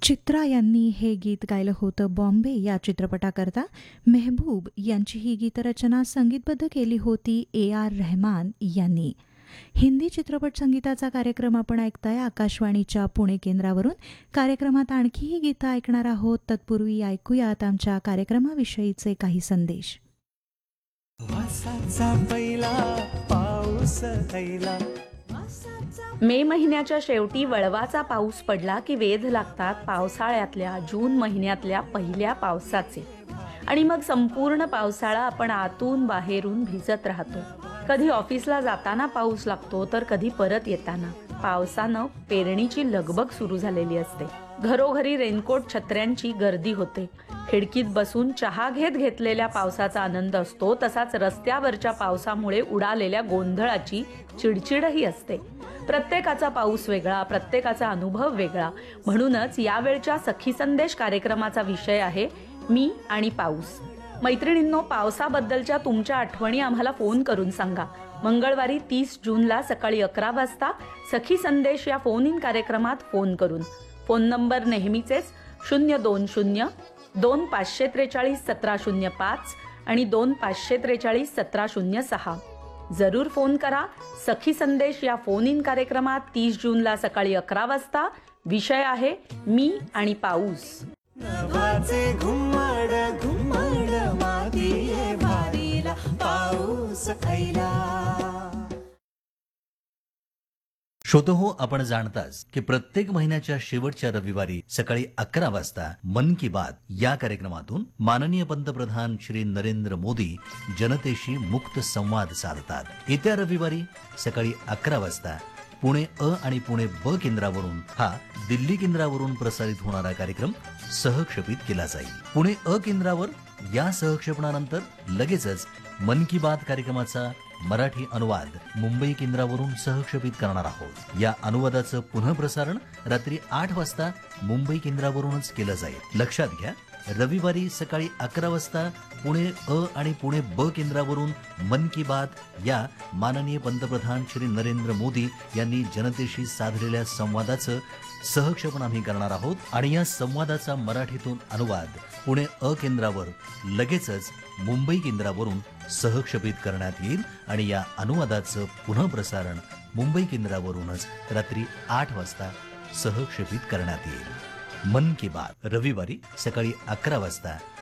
चित्रा यांनी हे गीत गायलं होतं बॉम्बे या चित्रपटाकरता. मेहबूब यांची ही गीतरचना संगीतबद्ध केली होती AR रहमान यांनी. हिंदी चित्रपट संगीताचा कार्यक्रम आपण ऐकताय आकाशवाणीच्या पुणे केंद्रावरून. कार्यक्रमात आणखीही गीतं ऐकणार आहोत. तत्पूर्वी ऐकूयात आमच्या कार्यक्रमाविषयीचे काही संदेश. वासाचा पहिला पाऊस थैला. मे महिन्याच्या शेवटी वळवाचा पाऊस पडला की वेध लागतात पावसाळ्यातल्या जून महिन्यातल्या पहिल्या पावसाचे. आणि मग संपूर्ण पावसाळा आपण आतून बाहेरून भिजत राहतो. कधी ऑफिसला जाताना पाऊस लागतो तर कधी परत येताना. पावसानं पेरणीची लगबग सुरू झालेली असते. घरोघरी रेनकोट छत्र्यांची गर्दी होते. खिडकीत बसून चहा घेतलेल्या पावसाचा आनंद असतो, तसाच रस्त्यावरच्या पावसामुळे उडालेल्या गोंधळाची चिडचिडही असते. प्रत्येकाचा पाऊस वेगळा, प्रत्येकाचा अनुभव वेगळा. म्हणूनच यावेळच्या सखी संदेश कार्यक्रमाचा विषय आहे मी आणि पाऊस. मैत्रिणींनो, पावसाबद्दलच्या तुमच्या आठवणी आम्हाला फोन करून सांगा. मंगळवारी 30 जूनला सकाळी 11 वाजता सखी संदेश या फोन इन कार्यक्रमात फोन करून. फोन नंबर नेहमीचेच 020 2543 1705 आणि 2543 1706. जरूर फोन करा. सखी संदेश या फोन इन कार्यक्रमात 30 जूनला सकाळी 11 वाजता. विषय आहे मी आणि पाऊस. नभाचे घुमड घुमड मातीये भारीला पाऊस थैला. श्रोतहो, आपण जाणताच की प्रत्येक महिन्याच्या शेवटच्या रविवारी सकाळी 11 वाजता मन की बात या कार्यक्रमातून माननीय पंतप्रधान श्री नरेंद्र मोदी जनतेशी मुक्त संवाद साधतात. येत्या रविवारी सकाळी 11 वाजता पुणे अ आणि पुणे ब केंद्रावरून हा दिल्ली केंद्रावरून प्रसारित होणारा कार्यक्रम सहक्षेपित केला जाईल. पुणे अ केंद्रावर या सहक्षेपणानंतर लगेचच मन की बात कार्यक्रमाचा मराठी अनुवाद मुंबई केंद्रावरून सहक्षेपित करणार आहोत. या अनुवादाचं पुनःप्रसारण रात्री 8 वाजता मुंबई केंद्रावरूनच केलं जाईल. लक्षात घ्या, रविवारी सकाळी 11 वाजता पुणे अ आणि पुणे ब केंद्रावरून मन की बात या माननीय पंतप्रधान श्री नरेंद्र मोदी यांनी जनतेशी साधलेल्या संवादाचं सहक्षेपण आम्ही करणार आहोत. आणि या संवादाचा मराठीतून अनुवाद पुणे अ केंद्रावर लगेचच मुंबई केंद्रावरून सहक्षेपित करण्यात येईल. आणि या अनुवादाचं पुनःप्रसारण मुंबई केंद्रावरूनच रात्री 8 वाजता सहक्षेपित करण्यात येईल. मन की बात रविवारी सकाळी 11 वाजता